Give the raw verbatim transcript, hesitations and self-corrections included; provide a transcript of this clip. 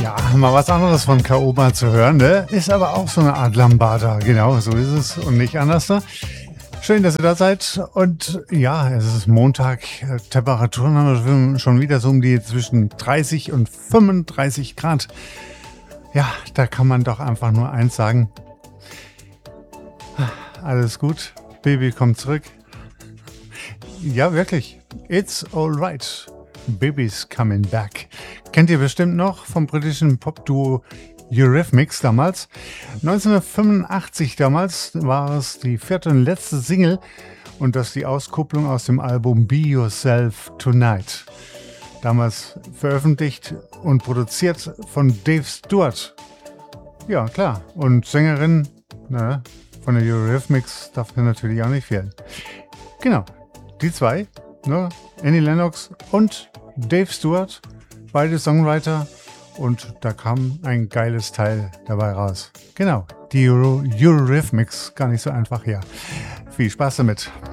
Mal was anderes von Kaoba zu hören, ne? Ist aber auch so eine Art Lambada. Genau, so ist es und nicht anders. Ne? Schön, dass ihr da seid. Und ja, es ist Montag. Temperaturen haben wir schon wieder so um die zwischen dreißig und fünfunddreißig Grad. Ja, da kann man doch einfach nur eins sagen. Alles gut. Baby kommt zurück. Ja, wirklich. It's alright. Baby's coming back. Kennt ihr bestimmt noch vom britischen Popduo Eurythmics damals. neunzehnhundertfünfundachtzig damals war es die vierte und letzte Single und das die Auskopplung aus dem Album Be Yourself Tonight. Damals veröffentlicht und produziert von Dave Stewart. Ja, klar. Und Sängerin na, von der Eurythmics darf natürlich auch nicht fehlen. Genau, die zwei, ne? Annie Lennox und Dave Stewart, beide Songwriter, und da kam ein geiles Teil dabei raus. Genau, die Euro- Eurythmics, gar nicht so einfach hier. Viel Spaß damit.